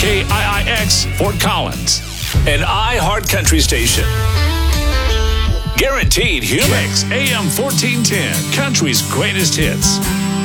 KIIX Fort Collins, an iHeart Country station. Guaranteed Humix AM 1410, country's greatest hits.